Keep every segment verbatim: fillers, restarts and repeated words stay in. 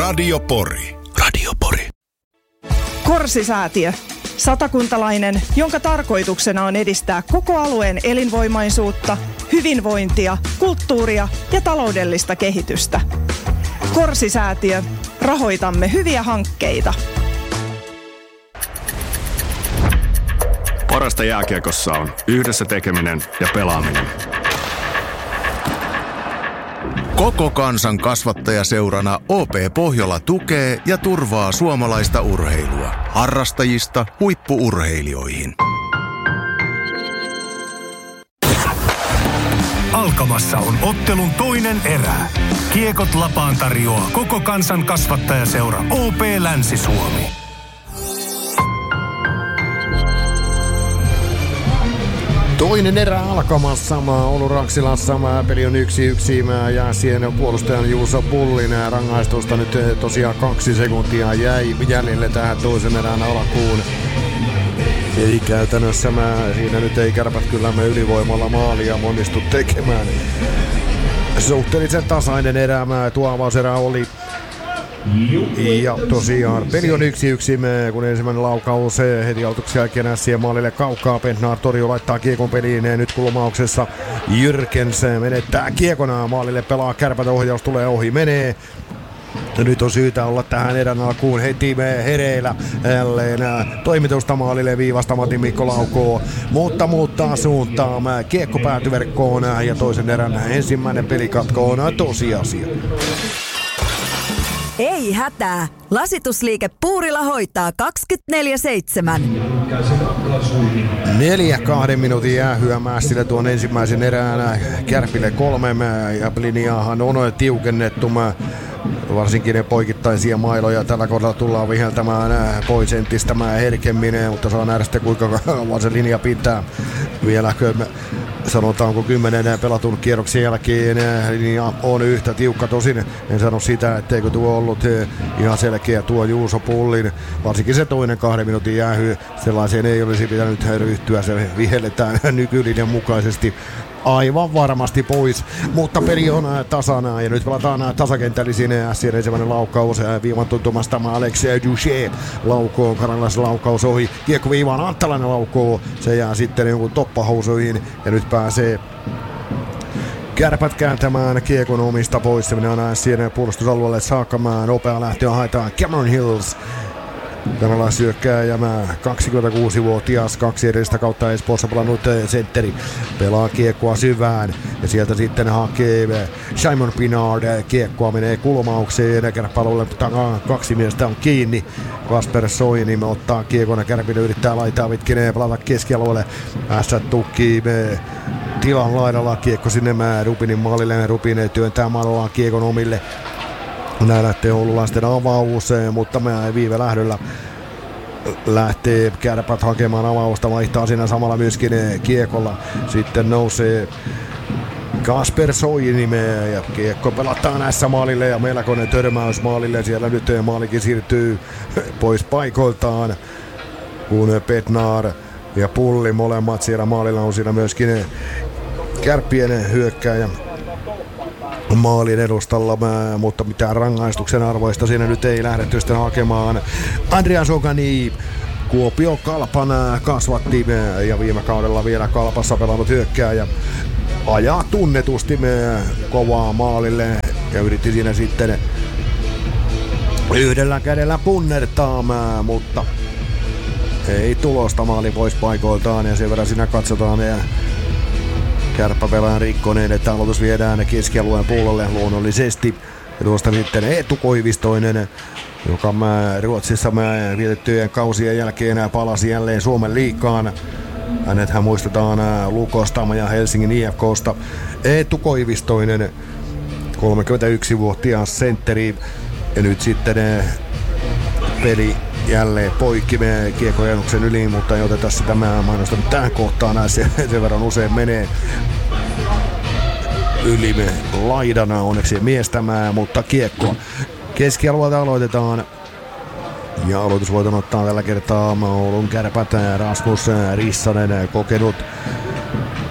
Radio Pori. Radio Pori. Korsi-säätiö. Satakuntalainen, jonka tarkoituksena on edistää koko alueen elinvoimaisuutta, hyvinvointia, kulttuuria ja taloudellista kehitystä. Korsi-säätiö. Rahoitamme hyviä hankkeita. Parasta jääkiekossa on yhdessä tekeminen ja pelaaminen. Koko kansan kasvattajaseurana O P Pohjola tukee ja turvaa suomalaista urheilua. Harrastajista huippu-urheilijoihin. Alkamassa on ottelun toinen erä. Kiekot lapaan tarjoaa koko kansan kasvattajaseura O P Länsi-Suomi. Toinen erä alkamassa. Oulu Raksilassa peli on yksi yksi ja siihen puolustajan Juuso Pullin rangaistusta nyt tosiaan kaksi sekuntia jäi jäljelle tähän toisen erän alkuun. Ei käytännössä mä, siinä nyt ei Kärpät kyllä me ylivoimalla maalia onnistu tekemään. Suhteellisen tasainen erä, tuo avauserä oli. Ja tosiaan peli on yksi yksi, kun ensimmäinen laukaus heti aloituksen jälkeen ässien maalille kaukaa. Pentnar Torju laittaa kiekon peliin nyt kulmauksessa. Jyrkens menettää kiekona maalille, pelaa Kärpät, ohjaus tulee ohi, menee. Nyt on syytä olla tähän erän alkuun heti hereillä. Jälleen toimitusta maalille viivasta Matti Mikko laukoo, mutta muuttaa suuntaan. Kiekko päätyy verkkoon ja toisen erän ensimmäinen pelikatko on tosiasia. Ei hätää. Lasitusliike Puurila hoitaa kaksikymmentäneljä seitsemän. Neljä kahden minuutin jäähyä Mässille tuon ensimmäisen erään. Kärpille kolme ja linjaahan on tiukennettu. Varsinkin ne poikittaisia mailoja tällä kohdalla tullaan viheltämään pois entistämään herkemmin, mutta saa nähdä sitten kuinka kauan se linja pitää. Vieläkö sanotaanko kymmenen pelatun kierroksen jälkeen linja on yhtä tiukka. Tosin en sano sitä, etteikö tuo ollut ihan selkeä tuo Juuso Pullin. Varsinkin se toinen kahden minuutin jäähy, sellaiseen ei olisi pitänyt ryhtyä. Se vihelletään nykylinjan mukaisesti aivan varmasti pois, mutta peli on tasana ja nyt pelataan tasakentällisin. Ässien ensimmäinen laukaus viivan tuntumasta Alex Duché laukoo, Karalaisen laukaus ohi, kiekko viivaan, Anttalainen laukoo, se jää sitten jonkun toppahousuihin ja nyt pääsee Kärpät kääntämään kiekon omista pois. Se menee aina Ässien puolustusalueelle saakka, nopea lähtöä haetaan Cameron Hills. Kanalaisyökkääjä, kaksikymmentäkuusivuotias, kaksi edellistä kautta Espoossa pelannut sentteri, pelaa kiekkoa syvään ja sieltä sitten hakee Simon Pinard, kiekkoa menee kulmaukseen, Kärppäalueelle takaa, kaksi miestä on kiinni, Kasper Soini ottaa kiekon ja Kärpille yrittää laitaa pitkin pelata keskialueelle, Ässät tukkii tilan laidalla, kiekko sinne Rupinin maalille, Rupin työntää maalillaan kiekon omille. Näin lähtee oululaisten avaus, mutta mä viime lähdöllä lähtee Kärpät hakemaan avausta, vaihtaa siinä samalla myöskin kiekolla. Sitten nousee Kasper Soini ja kiekko pelataan näissä maalille ja melkoinen törmäys maalille. Siellä nyt maalikin siirtyy pois paikoiltaan, kun Petnar ja Pulli molemmat siellä maalilla on siinä myöskin Kärppien hyökkääjä maalin edustalla, mutta mitään rangaistuksen arvoista siinä nyt ei lähdetty sitten hakemaan. Andreas Ogani, Kuopio Kalpan kasvatti ja viime kaudella vielä Kalpassa pelannut hyökkääjä, ajaa tunnetusti kovaa maalille ja yritti siinä sitten yhdellä kädellä punnertaa, mutta ei tulosta, maali pois paikoiltaan ja sen verran siinä katsotaan ja Kärppäpelaajan Rikkonen, että aloitus viedään keskialueen puolelle luonnollisesti. Ja tuosta sitten Eetu Koivistoinen, joka mä Ruotsissa mä vietettyjen kausien jälkeen palasi jälleen Suomen liigaan. Hänethän muistetaan Lukosta ja Helsingin I F K:sta. Eetu Koivistoinen, kolmekymmentäyksivuotias sentteri. Ja nyt sitten peli jälleen poikki menee kiekkojanuksen yli, mutta ei oteta sitä, mä mainostanut tähän kohtaan, näin sen, sen verran usein menee yli laidana, onneksi miestämään, mutta kiekko keskialueelta aloitetaan. Ja aloitusvoiton ottaa tällä kertaa Oulun Kärpät, Rasmus Rissanen, kokenut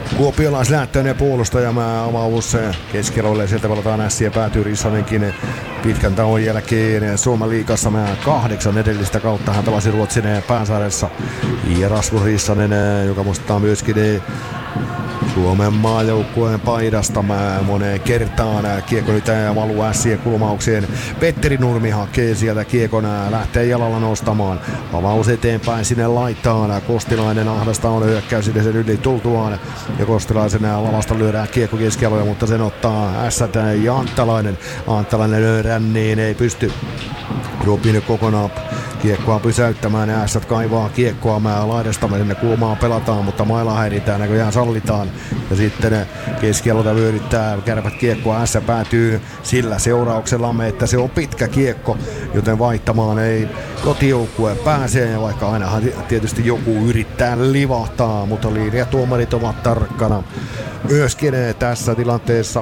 kuopiolaislähtöinen puolustaja, avaus keskialueelle, sieltä pelataan ässiä, päätyy Rissanenkin pitkän tauon jälkeen Suomen liigassa kahdeksan edellistä kautta. Hän pelasi Ruotsin Pääsaaressa. Ja Rasmus Rissanen, joka muistetaan myöskin Suomen maajoukkueen paidasta moneen kertaan. Kiekko nyt valuu ässien kulmaukseen. Petteri Nurmi hakee sieltä kiekon, lähtee jalalla nostamaan. Avaus eteenpäin sinne laittaa. Kostilainen ahdasta on hyökkäys sinne sen yli tultuaan. Ja Kostilaisen lavasta lyödään kiekko keskialoja, mutta sen ottaa ässät ja Anttalainen. Anttalainen ränniin ei pysty Rupin kokonaan kiekkoa pysäyttämään. Ässät kaivaa kiekkoa laidasta sinne kulmaan pelataan, mutta mailla häiritään, näköjään sallitaan. Ja sitten keskialota vyöryttää Kärpät kiekkoa. Ässä päätyy sillä seurauksella, että se on pitkä kiekko, joten vaihtamaan ei kotijoukkue pääsee. Ja vaikka ainahan tietysti joku yrittää livahtaa, mutta linjatuomarit ovat tarkkana myöskin tässä tilanteessa.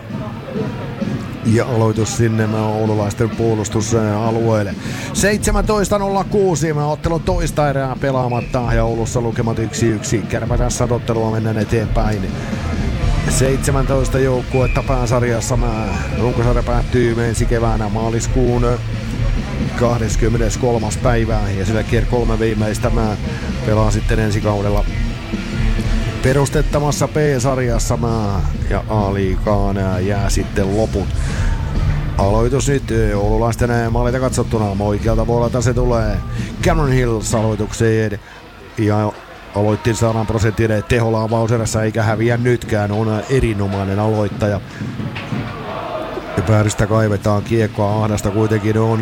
Ja aloitus sinne oululaisten puolustusalueelle. seitsemäntoista nolla kuusi, ottelun toista erää pelaamatta ja Oulussa lukemat yksi yksi. Kärpä tässä ottelua mennään eteenpäin. seitsemäntoista joukkuetta pääsarjassa. Runkosarja päättyy ensi keväänä maaliskuun kahdeskymmeneskolmas päivä ja sillä kier kolme viimeistä mä pelaa sitten ensi kaudella perustettavassa B-sarjassa ja A-liigaan jää sitten loput. Aloitus nyt oululaisten maalilta katsottuna. Oikealta puolelta se tulee Cameron Hills aloitukseen ja aloitti sadan prosentin teholla avauserässä eikä häviä nytkään. On erinomainen aloittaja. Vääristä kaivetaan kiekkoa, ahdasta kuitenkin on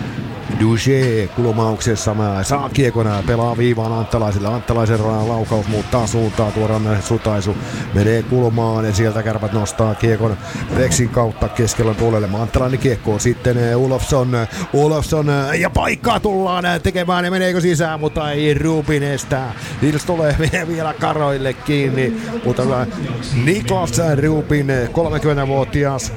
Duché kulmauksessa. Saa kiekon, pelaa viivaan Anttalaisille. Anttalaisen laukaus muuttaa suuntaa. Tuodaan Sutaisu menee kulmaan ja sieltä Kärpät nostaa kiekon Rexin kautta keskellä puolelle. Anttalainen kiekko sitten Olofsson. Olofsson ja paikkaa tullaan tekemään ja meneekö sisään, mutta ei Rubin estää. Hils tulee vielä karoille kiinni, mutta Niklas Rubin, kolmekymmentävuotias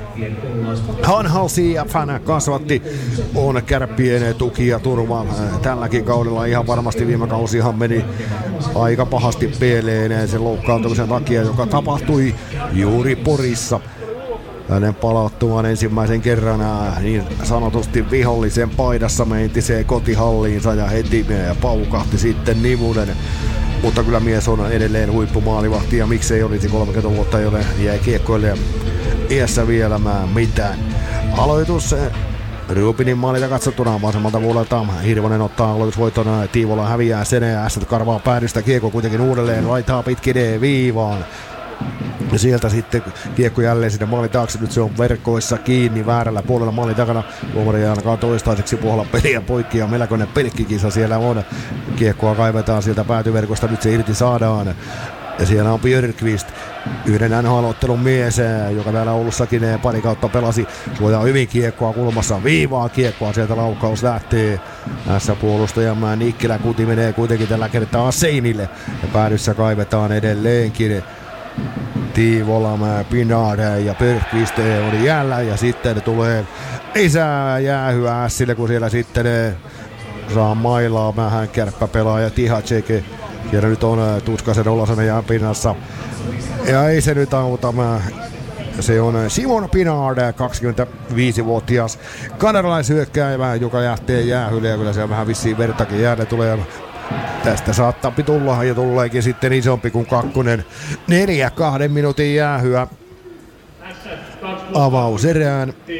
Hanhalsi ja Fan kasvatti, on Kärppien tuki ja turva tälläkin kaudella. Ihan varmasti viime kausihan meni aika pahasti pieleen sen loukkaantumisen takia, joka tapahtui juuri Porissa. Hänen palauttumaan ensimmäisen kerran niin sanotusti vihollisen paidassa mentiseen kotihalliinsa ja heti paukahti sitten nivunen. Mutta kyllä mies on edelleen huippumaalivahti ja miksei olisi kolmekymmentä vuotta, joten jäi kiekkoille iässä vielä mitään. Aloitus Rubinin maalilta katsottuna vasemmalta puolelta. Hirvonen ottaa aloitusvoiton. Tiivola häviää sen ja Ässät karvaa päädystä. Kiekko kuitenkin uudelleen laitaa pitkin viivaan. Ja sieltä sitten kiekko jälleen sinne maalin taakse. Nyt se on verkoissa kiinni väärällä puolella maalin takana. Tuomari ei ainakaan toistaiseksi puolella peliä poikki ja melkoinen pelkkikisa siellä on. Kiekkoa kaivetaan sieltä päätyverkosta. Nyt se irti saadaan. Ja siellä on Björkvist, yhden N H L-ottelun mies, joka täällä Oulussakin pari kautta pelasi. Suojaa hyvin kiekkoa kulmassa, viivaa kiekkoa, sieltä laukaus lähtee. Tässä puolustajamme Nikkilä kuti menee kuitenkin tällä kertaa seinille. Ja päädyssä kaivetaan edelleenkin Tiivola, Pinard ja Björkvist on jäällä. Ja sitten tulee lisää jäähyä Ässille, kun siellä sitten saa mailaa vähän kärppäpelaaja Tihacek. Ja nyt on Tuskasen Olasonen jään pinnassa. Ja ei se nyt auta. Se on Simon Pinard, kaksikymmentäviisivuotias kanadalaishyökkääjä, joka jähtee jäähylle. Ja kyllä se on vähän vissiin vertakin jäälle tulee. Tästä saattaa tulla ja tuleekin sitten isompi kuin kakkonen. Neljä kahden minuutin jäähyä avauserään.